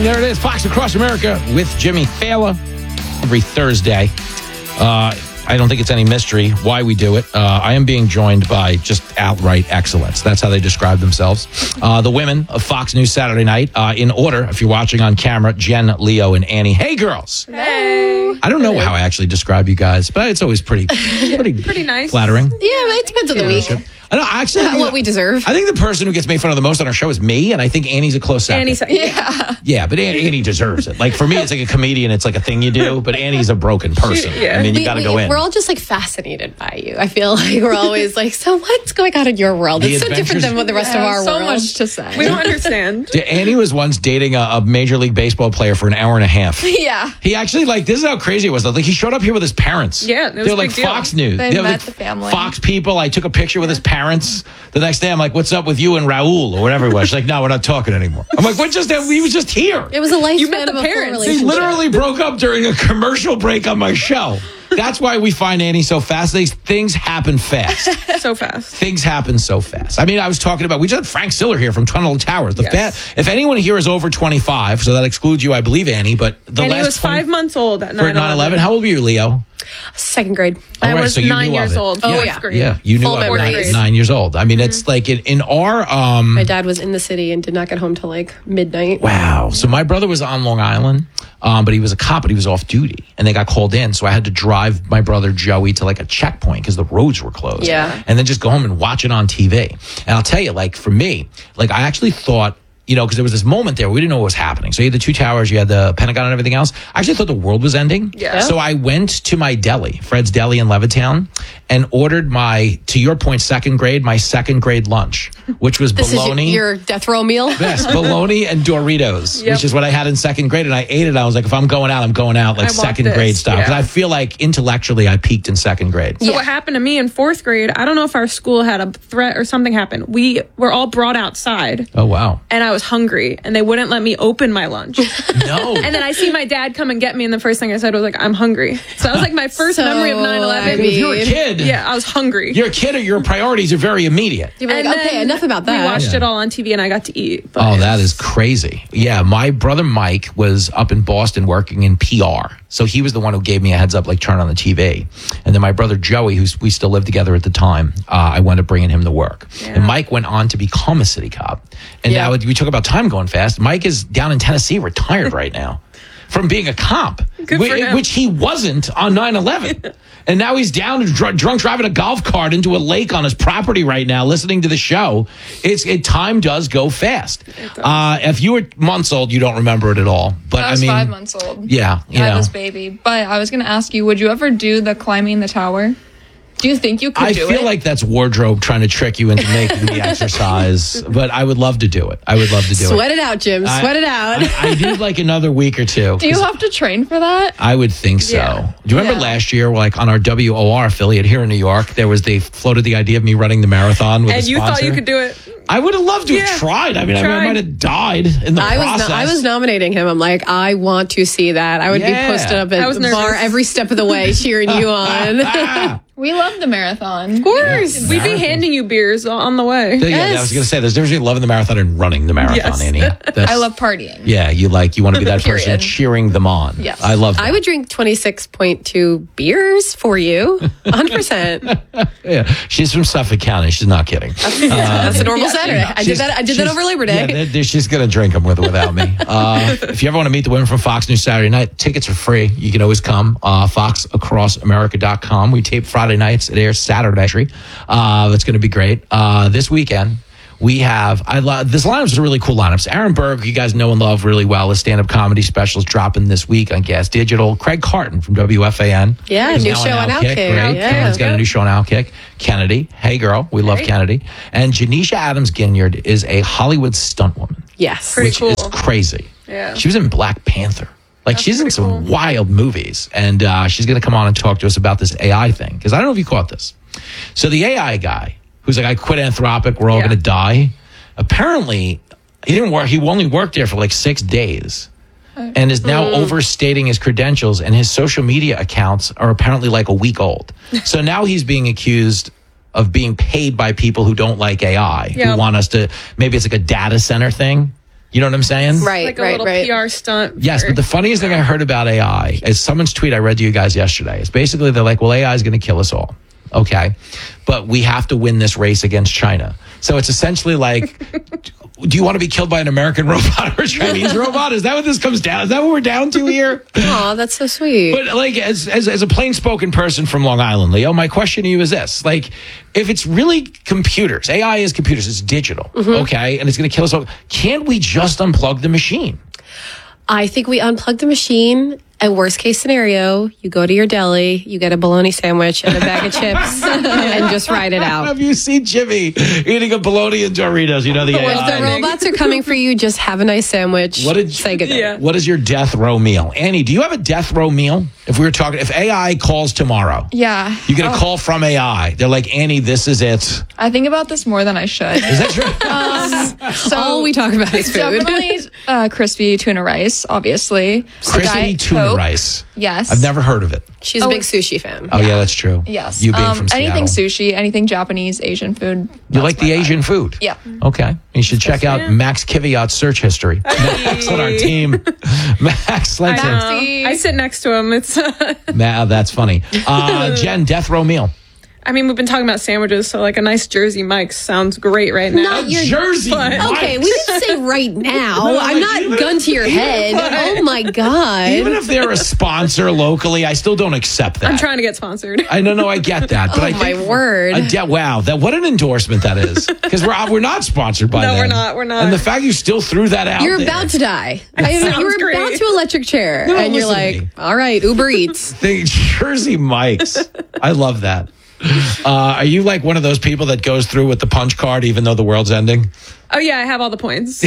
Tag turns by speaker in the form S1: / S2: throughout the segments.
S1: morning. There it is. Fox Across America with Jimmy Fallon every Thursday. I don't think it's any mystery why we do it. I am being joined by just outright excellence. That's how they describe themselves. The women of Fox News Saturday Night. In order, if you're watching on camera, Jen, Leo, and Annie. Hey, girls.
S2: Hey.
S1: I don't know how I actually describe you guys, but it's always pretty
S2: nice.
S1: Flattering.
S3: Yeah, it depends on the week.
S1: I know, actually,
S3: What we deserve.
S1: I think the person who gets made fun of the most on our show is me, and I think Annie's a close second. Yeah, but Annie deserves it. Like, for me, it's like a comedian. It's like a thing you do, but Annie's a broken person.
S2: Yeah.
S1: I mean, you got to go in.
S3: We're all just like fascinated by you. I feel like we're always like, so what's going on in your world? It's so different than what the rest of our
S2: so
S3: world.
S2: much to say. We don't understand.
S1: Annie was once dating a Major League Baseball player for an hour and a half.
S3: Yeah.
S1: He actually, like, this is how crazy it was. Like, he showed up here with his parents.
S2: Yeah, it was
S1: They're
S2: a
S1: like
S2: big deal.
S1: Fox News.
S4: They
S1: They're
S4: met
S1: like
S4: the family.
S1: Fox people. I took a picture with his parents. The next day, I'm like, what's up with you and Raul or whatever it was? She's like, no, we're not talking anymore. I'm like, we was just here.
S3: It was a lifespan
S2: You met the
S3: of a full
S2: parents.
S1: They
S3: relationship.
S1: literally broke up during a commercial break on my show. That's why we find Annie so fascinating. Things happen fast.
S2: So fast.
S1: Things happen so fast. I mean, I was talking about, we just had Frank Siller here from Tunnel Towers. If anyone here is over 25, so that excludes you, I believe, Annie, but the
S2: And
S1: last
S2: he was 5 months old at 9/11.
S1: for 9/11. How old were you, Leo?
S3: Second grade.
S2: I
S1: All right,
S2: was
S1: so you
S2: 9
S1: knew of
S2: years
S1: it.
S2: old.
S3: Oh,
S2: Fourth
S3: yeah.
S2: grade.
S1: Yeah, you knew
S3: Full
S1: I was
S3: memories.
S1: 9 years old. I mean, it's like in our
S3: My dad was in the city and did not get home till like midnight.
S1: wow. So my brother was on Long Island, but he was a cop, but he was off duty, and they got called in. So I had to drive my brother Joey to like a checkpoint because the roads were closed.
S3: Yeah.
S1: And then just go home and watch it on TV. And I'll tell you, like for me, like I actually thought, you know, because there was this moment there, we didn't know what was happening. So you had the two towers, you had the Pentagon and everything else. I actually thought the world was ending.
S2: Yeah.
S1: So I went to my deli, Fred's Deli in Levittown, and ordered my, to your point, second grade lunch, which was
S3: This
S1: bologna.
S3: is your death row meal?
S1: Yes, bologna and Doritos,
S2: Yep.
S1: which is what I had in second grade. And I ate it. I was like, if I'm going out like
S2: I want
S1: second
S2: this.
S1: grade style. Because
S2: Yeah.
S1: I feel like intellectually I peaked in second grade.
S2: So what happened to me in fourth grade, I don't know if our school had a threat or something happened. We were all brought outside
S1: Oh, wow.
S2: and I was hungry and they wouldn't let me open my lunch.
S1: No.
S2: And then I see my dad come and get me and the first thing I said was like, I'm hungry. So that was like my first
S3: So,
S2: memory of 9/11.
S3: I
S1: if you're a
S3: mean-
S1: kid,
S2: Yeah, I was hungry.
S1: you're a kid, or your priorities are very immediate.
S3: You're like,
S2: And
S3: okay,
S2: then
S3: enough about
S2: We
S3: that.
S2: watched it all on TV and I got to eat. But
S1: Oh, that is crazy. Yeah, my brother Mike was up in Boston working in PR. So he was the one who gave me a heads up, like turn on the TV. And then my brother Joey, we still lived together at the time, I wound up bringing him to work.
S2: Yeah.
S1: And Mike went on to become a city cop. And
S3: Yeah.
S1: now we talk about time going fast. Mike is down in Tennessee, retired right now from being a cop,
S2: Good for him.
S1: which he wasn't on 9/11. And now he's down drunk driving a golf cart into a lake on his property right now, listening to the show. Time does go fast. If you were months old, you don't remember it at all. But
S4: I was
S1: mean,
S4: 5 months old.
S1: yeah, you
S4: I had
S1: know.
S4: this baby. But I was going to ask you, would you ever do the climbing the tower? Do you think you could
S1: I
S4: do
S1: feel
S4: it?
S1: like that's wardrobe trying to trick you into making the exercise, but I would love to do it. I would love to do
S3: Sweat
S1: it.
S3: it out, Jim. Sweat it out.
S1: I need like another week or two.
S4: Do you
S1: 'cause
S4: have to train for that?
S1: I would think so.
S2: Yeah.
S1: Do you remember
S4: Yeah.
S1: last year, like on our WOR affiliate here in New York, they floated the idea of me running the marathon with
S2: and
S1: a
S2: you
S1: sponsor?
S2: thought you could do it.
S1: I would have loved to have
S2: Yeah.
S1: tried. I mean, I
S2: Tried.
S1: might have died in the
S3: I
S1: process.
S3: was nominating him. I'm like, I want to see that. I would
S1: Yeah.
S3: be posted up
S2: I
S3: at
S2: was
S3: the bar
S2: nervous.
S3: every step of the way, cheering you on. Of
S4: We love the marathon.
S3: course.
S2: We'd be handing you beers on the way.
S1: Yeah,
S3: Yes.
S1: I was going to say, there's a difference between loving the marathon and running the marathon,
S2: Yes.
S1: Annie.
S4: I love partying.
S1: Yeah, you want to be that person
S4: Period.
S1: cheering them on.
S4: Yes.
S1: I love that.
S3: I would drink 26.2 beers for you. 100%.
S1: Yeah, she's from Suffolk County. She's not kidding.
S3: That's a normal Saturday. I did
S1: She's-
S3: that. I did that
S1: she's-
S3: over Labor Day.
S1: Yeah, she's going to drink them with or without me. If you ever want to meet the women from Fox News Saturday night, tickets are free. You can always come. FoxAcrossAmerica.com. We tape Friday nights. It airs Saturday. That's going to be great. This weekend, we have, this lineup's a really cool lineup. So Aaron Berg, you guys know and love really well. His stand-up comedy specials dropping this week on Gas Digital. Craig Carton from WFAN.
S3: Yeah,
S1: Who's
S3: new
S1: now
S3: show on
S1: Outkick.
S3: Outkick.
S1: Great.
S3: Yeah.
S1: Kevin's got a new show on Outkick. Kennedy. Hey, girl. We love Kennedy. And Janisha Adams-Ginyard is a Hollywood stunt woman,
S3: Yes.
S2: Pretty
S1: which
S2: cool.
S1: is crazy.
S2: Yeah.
S1: She was in Black Panther. Like, she's in
S2: pretty
S1: some
S2: cool.
S1: wild movies. And she's going to come on and talk to us about this AI thing. Because I don't know if you caught this. So the AI guy, who's like, I quit Anthropic, we're all
S2: Yeah.
S1: going to die. Apparently, he didn't work. He only worked there for like 6 days. And is now overstating his credentials. And his social media accounts are apparently like a week old. So now he's being accused of being paid by people who don't like AI.
S2: Yeah.
S1: Who want us to, maybe it's like a data center thing. You know what I'm saying?
S3: Right,
S2: Like a
S3: right,
S2: little
S3: right.
S2: PR stunt.
S1: Yes, but the funniest thing I heard about AI is someone's tweet I read to you guys yesterday. It's basically they're like, well, AI is going to kill us all. Okay. But we have to win this race against China. So it's essentially like, do you want to be killed by an American robot or a Chinese robot? Is that what this comes down? Is that what we're down to here?
S3: Aw, that's so sweet.
S1: But like, as a plain spoken person from Long Island, Leo, my question to you is this: like, if it's really computers, AI is computers, it's digital, okay, and it's going to kill us all. Can't we just unplug the machine?
S3: I think we unplug the machine. And worst case scenario, you go to your deli, you get a bologna sandwich and a bag of chips, and just ride it out.
S1: Have you seen Jimmy eating a bologna and Doritos? You know the
S3: If
S1: AI.
S3: the robots are coming for you, just have a nice sandwich.
S1: What did
S3: say goodnight.
S2: Yeah.
S1: What is your death row meal, Annie? Do you have a death row meal? If we were talking, if AI calls tomorrow,
S4: Yeah.
S1: you get a call from AI. They're like, Annie, this is it.
S4: I think about this more than I should.
S1: Is that true?
S4: So
S3: All we talk about is food.
S4: definitely crispy tuna rice, obviously.
S1: Crispy
S4: Diet
S1: tuna
S4: Coke.
S1: rice.
S4: Yes.
S1: I've never heard of it.
S3: She's a big sushi fan.
S1: Oh yeah, that's true.
S4: Yes.
S1: You being from Seattle.
S4: anything sushi, anything Japanese, Asian food.
S1: You like the Asian food?
S4: Yeah.
S1: Okay. You should check out Max Kiviat's search history. Max on our team. Max,
S2: I
S1: let's
S2: know. I sit next to him. It's.
S1: That's funny. Jen, death row meal.
S2: I mean, we've been talking about sandwiches, so like a nice Jersey Mike's sounds great right now.
S3: Not your
S1: Jersey.
S3: Okay, we didn't say right now.
S1: No,
S3: I'm not
S1: even
S3: gun to your head. Oh my god.
S1: Even if they're a sponsor locally, I still don't accept that.
S2: I'm trying to get sponsored.
S1: I know, I get that, but
S3: Oh,
S1: I think
S3: my word.
S1: wow, what an endorsement that is. Because we're not sponsored by
S2: No,
S1: them.
S2: we're not.
S1: And the fact you still threw that out,
S3: You're
S1: there.
S3: about to die.
S2: sounds
S3: You were
S2: great.
S3: about to electric chair,
S1: No,
S3: and you're
S1: listen to
S3: like,
S1: me.
S3: all right, Uber Eats.
S1: The Jersey Mike's. I love that. Are you like one of those people that goes through with the punch card even though the world's ending?
S2: Oh yeah, I have all the points.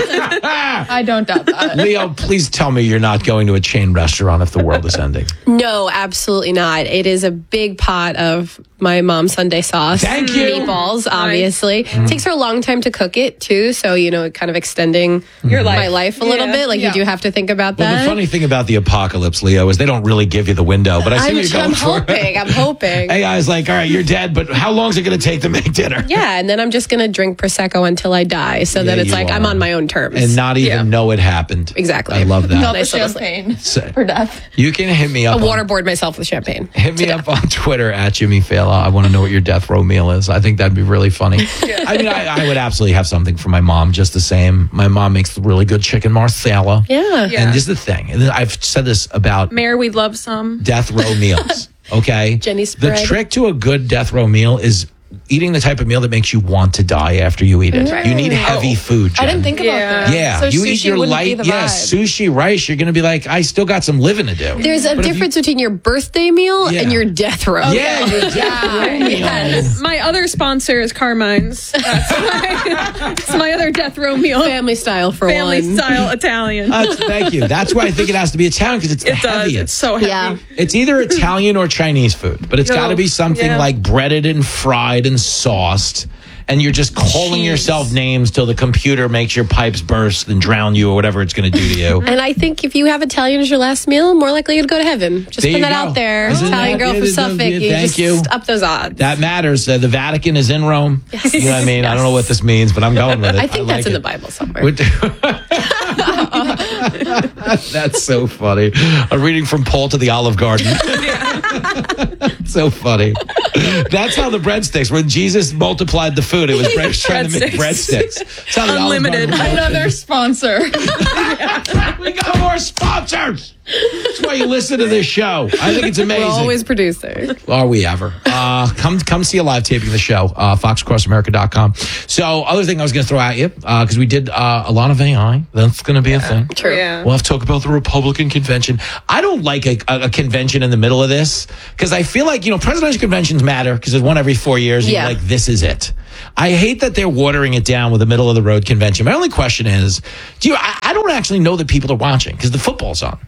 S4: I don't doubt that.
S1: Leo, please tell me you're not going to a chain restaurant if the world is ending.
S3: No, absolutely not. It is a big pot of my mom's Sunday sauce.
S1: Thank you.
S3: Meatballs, obviously. It takes her a long time to cook it, too. So, kind of extending
S2: Your life.
S3: my life a little
S2: Yeah.
S3: bit. Like,
S4: Yeah.
S3: you do have to think about
S1: Well,
S3: that.
S1: the funny thing about the apocalypse, Leo, is they don't really give you the window. But I see what you're going for.
S3: I'm hoping.
S1: AI is like, all right, you're dead, but how long is it going to take to make dinner?
S3: Yeah, and then I'm just going to drink Prosecco until I die. So then
S1: Yeah,
S3: it's
S1: you
S3: like
S1: are.
S3: I'm on my own terms.
S1: And not even
S2: Yeah.
S1: know it happened.
S3: Exactly.
S1: I love that.
S4: Not the
S3: Nice little
S4: champagne
S1: So-
S4: for death.
S1: You can hit me up.
S3: I
S1: on-
S3: waterboard myself with champagne.
S1: Hit me up on Twitter at Jimmy Fallon. I want to know what your death row meal is. I think that'd be really funny. I mean, I would absolutely have something for my mom just the same. My mom makes really good chicken marsala.
S3: Yeah.
S2: Yeah.
S1: And this is the thing. And I've said this about
S2: Mayor, we'd love some.
S1: death row meals. Okay?
S3: Jenny's
S1: The
S3: spread.
S1: trick to a good death row meal is eating the type of meal that makes you want to die after you eat it. You need heavy food, Jen.
S4: I didn't think about
S2: Yeah.
S4: that.
S1: Yeah,
S4: So
S1: you
S4: sushi
S1: eat your
S4: wouldn't
S1: light,
S4: be the vibe.
S1: sushi, rice. You're going to be like, I still got some living to do.
S3: There's a
S1: But if you-
S3: difference between your birthday meal
S1: Yeah.
S3: and your death row.
S1: Yeah, your death row meal.
S2: Yes. My other sponsor is Carmine's. It's my other death row meal.
S3: Family style for
S2: Family
S3: one.
S2: style Italian.
S1: Thank you. That's why I think it has to be Italian because it's the
S2: It does.
S1: heaviest.
S2: It's so heavy.
S3: Yeah.
S1: It's either Italian or Chinese food, but it's
S2: No.
S1: got to be something
S2: Yeah.
S1: like breaded and fried and sauced. And you're just calling yourself names till the computer makes your pipes burst and drown you or whatever it's going to do to you.
S3: And I think if you have Italian as your last meal, more likely you'd go to heaven. Just
S1: There
S3: put
S1: you
S3: that
S1: go.
S3: out there.
S1: Isn't
S3: Italian
S1: that-
S3: girl
S1: yeah,
S3: from Suffolk. You
S1: thank
S3: just
S1: you.
S3: up those odds.
S1: That matters. The Vatican is in Rome. You know what I mean? I don't know what this means, but I'm going with it.
S3: I think that's
S1: like
S3: in
S1: it.
S3: the Bible somewhere.
S1: Would- That's so funny. I'm reading from Paul to the Olive Garden. So funny. That's how the breadsticks. When Jesus multiplied the food, it was trying to make breadsticks. That's how the Olive
S2: Unlimited.
S1: Garden works.
S4: Another sponsor.
S1: We got more sponsors. That's why you listen to this show. I think it's amazing.
S3: We're always producing.
S1: Are we ever? Come see a live taping of the show, foxcrossamerica.com. So, other thing I was going to throw at you, because we did a lot of AI. That's going to be a thing.
S3: True.
S2: Yeah.
S1: We'll have to talk about the Republican convention. I don't like a convention in the middle of this because I feel like, presidential conventions matter because there's one every 4 years. And
S3: Yeah.
S1: you're like, this is it. I hate that they're watering it down with a middle of the road convention. My only question is, I don't actually know that people are watching because the football's on.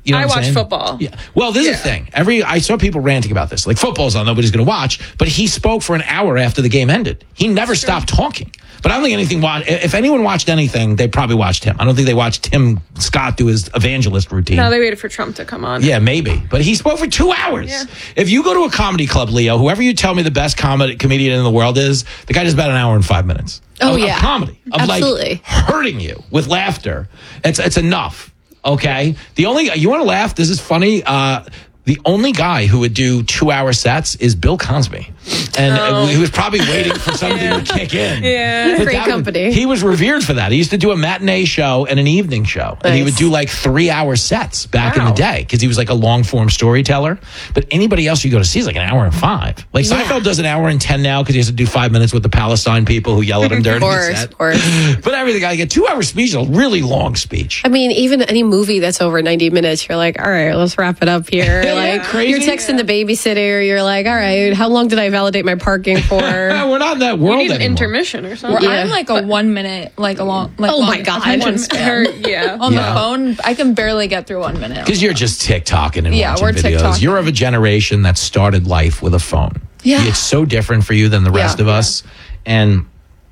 S1: You know
S2: I
S1: what I'm
S2: watch
S1: saying?
S2: football.
S1: Yeah. Well, this is the thing. I saw people ranting about this. Like, football's on, nobody's going to watch. But he spoke for an hour after the game ended. He never stopped talking. But I don't think if anyone watched anything, they probably watched him. I don't think they watched Tim Scott do his evangelist routine.
S2: No, they waited for Trump to come on.
S1: Yeah, maybe. But he spoke for 2 hours.
S2: Yeah.
S1: If you go to a comedy club, Leo, whoever you tell me the best comedian in the world is, the guy does about an hour and 5 minutes.
S3: Oh,
S1: of
S3: yeah.
S1: comedy. Of
S3: Absolutely.
S1: like hurting you with laughter. It's enough. Okay? You want to laugh? This is funny. The only guy who would do 2-hour sets is Bill Cosby. And he was probably waiting for something to kick in.
S2: Yeah.
S1: But
S3: Great company.
S1: he was revered for that. He used to do a matinee show and an evening show. And he would do like 3-hour sets back in the day because he was like a long form storyteller. But anybody else you go to see is like an hour and 5. Like Seinfeld does an hour and 10 now because he has to do 5 minutes with the Palestine people who yell at him during the set.
S3: Of course.
S1: But everything, like a 2-hour speech is a really long speech.
S3: I mean, even any movie that's over 90 minutes, you're like, all right, let's wrap it up here. Like,
S1: crazy.
S3: you're texting the babysitter. You're like, all right, how long did I validate my parking for?
S1: We're not in that world
S2: You need an
S1: anymore.
S2: intermission or something.
S4: I'm like a 1 minute, like a long, like
S3: Oh
S4: long
S3: my God.
S4: attention span.
S2: Yeah.
S4: On
S1: Yeah.
S4: the phone, I can barely get through 1 minute.
S1: Because you're just TikToking and
S4: Yeah,
S1: watching
S4: we're
S1: videos.
S4: TikToking.
S1: You're of a generation that started life with a phone.
S4: Yeah.
S1: It's so different for you than the rest of us. And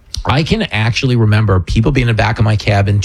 S1: I can actually remember people being in the back of my cab in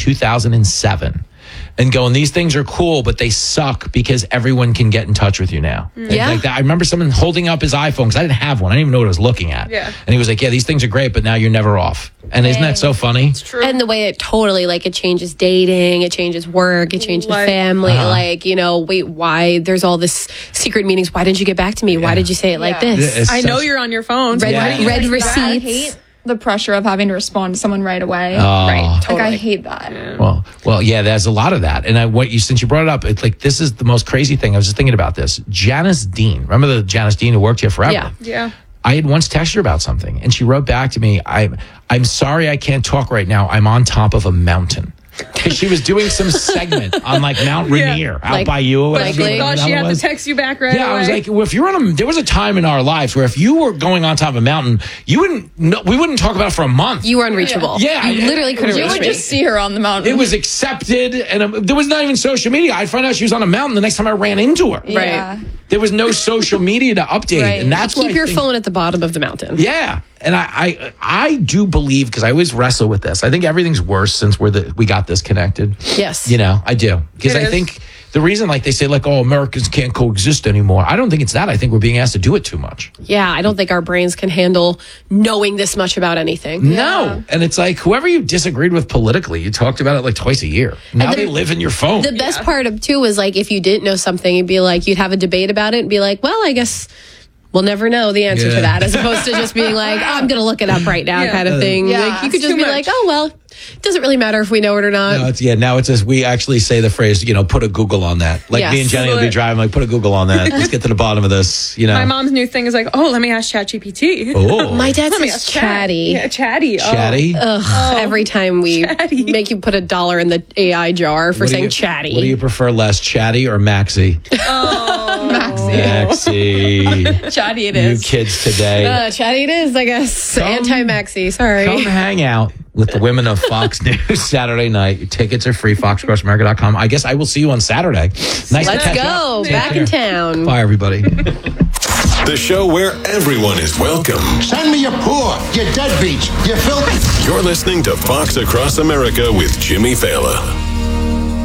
S1: 2007 and going, these things are cool, but they suck because everyone can get in touch with you now.
S3: Yeah.
S1: Like that. I remember someone holding up his iPhone because I didn't have one. I didn't even know what I was looking at.
S2: Yeah.
S1: And he was like, yeah, these things are great, but now you're never off. And isn't that so funny?
S2: True.
S3: And the way it totally, like, it changes dating, it changes work, it changes
S2: Like-
S3: family. Like, you know, wait, why? There's all this secret meetings. Why didn't you get back to me? Why did you say it like
S4: Yeah.
S3: this?
S1: It's
S2: I know
S1: such-
S2: you're on your phone. So
S3: Red,
S2: why don't you
S3: red
S2: text me back?
S4: I
S3: receipts.
S4: hate the pressure of having to respond to someone right away.
S1: Oh.
S3: Right.
S4: Like, I hate that.
S1: Well, yeah, there's a lot of that. And since you brought it up, it's like, this is the most crazy thing. I was just thinking about this. Janice Dean, remember the Janice Dean who worked here forever?
S3: Yeah.
S2: Yeah.
S1: I had once texted her about something, and she wrote back to me, I'm sorry I can't talk right now. I'm on top of a mountain. Because she was doing some segment on like Mount Rainier out
S3: Like-
S1: by you. Or
S2: But
S1: whatever.
S2: she thought she
S1: that
S2: had to
S1: was.
S2: text you back right
S1: Yeah,
S2: away.
S1: I was like, well, if you're there was a time in our lives where if you were going on top of a mountain, we wouldn't talk about it for a month.
S3: You were unreachable.
S1: Yeah.
S3: You literally couldn't
S1: You
S3: reach
S4: You would
S3: me.
S4: just see her on the mountain.
S1: It was accepted, and there was not even social media. I'd find out she was on a mountain the next time I ran into her.
S4: Yeah.
S1: There was no social media to update,
S4: Right.
S1: and that's what
S3: Keep
S1: I
S3: your
S1: think-
S3: phone at the bottom of the mountain.
S1: Yeah, and I do believe, because I always wrestle with this. I think everything's worse since we got disconnected.
S3: Yes.
S1: You know, I do, because
S2: It
S1: I
S2: is.
S1: think the reason, like they say, like, oh, Americans can't coexist anymore. I don't think it's that. I think we're being asked to do it too much.
S3: Yeah, I don't think our brains can handle knowing this much about anything.
S1: No, and it's like whoever you disagreed with politically, you talked about it like twice a year. Now
S3: the-
S1: they live in your phone.
S3: The best part of too was like if you didn't know something, you'd be like you'd have a debate about it and be like, well, I guess we'll never know the answer
S1: Yeah.
S3: to that, as opposed to just being like, oh, I'm gonna look it up right now,
S2: Yeah.
S3: kind of thing.
S4: Yeah.
S3: Like, you could
S2: It's
S3: just
S2: too
S3: be
S2: much.
S3: like, oh well, it doesn't really matter if we know it or not.
S1: Now it's as we actually say the phrase, put a Google on that. Like
S3: Yes.
S1: me and Jenny will be driving, like, put a Google on that. Let's get to the bottom of this.
S2: My mom's new thing is like, oh, let me ask ChatGPT.
S1: Oh,
S3: My dad
S2: Let me
S3: says
S2: ask
S3: chatty.
S2: Yeah, chatty. Oh.
S1: chatty.
S3: Every time we
S2: Chatty.
S3: make you put $1 in the AI jar for
S1: What do
S3: saying
S1: you-
S3: chatty.
S1: What do you prefer less, Chatty or Maxie? Maxie.
S4: Chatty it
S1: You
S4: is.
S1: kids today.
S3: Chatty it is, I guess. Anti-maxi, sorry.
S1: Come hang out with the women of Fox News Saturday night. Your tickets are free, foxcrossamerica.com. I guess I will see you on Saturday. Nice to
S3: Let's
S1: catch
S3: go.
S1: up. Take
S3: Back
S1: care.
S3: in town.
S1: Bye, everybody.
S5: The show where everyone is welcome.
S6: Send me your poor, your deadbeats, your filthy.
S5: You're listening to Fox Across America with Jimmy Fallon.